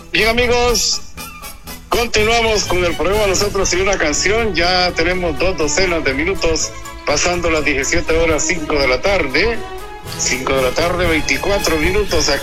Bien, amigos, continuamos con el programa Nosotros y una canción. Ya tenemos 2 docenas de minutos pasando las 17 horas 5 de la tarde. 5 de la tarde, 24 minutos acá.